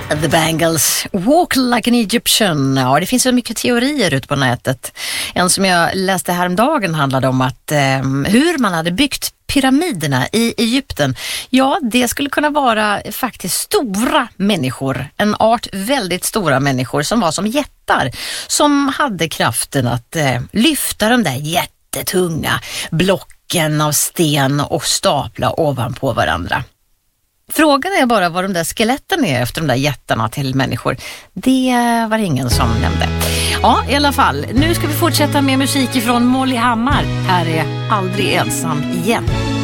The Bangles, Walk Like an Egyptian. Ja, det finns så mycket teorier ute på nätet. En som jag läste häromdagen handlade om att hur man hade byggt pyramiderna i Egypten. Ja, det skulle kunna vara faktiskt stora människor. En art väldigt stora människor som var som jättar. Som hade kraften att lyfta de där jättetunga blocken av sten och stapla ovanpå varandra. Frågan är bara vad de där skeletten är efter de där jättarna till människor. Det var ingen som nämnde. Ja, i alla fall. Nu ska vi fortsätta med musik ifrån Molly Hammar. Här är Aldrig ensam igen.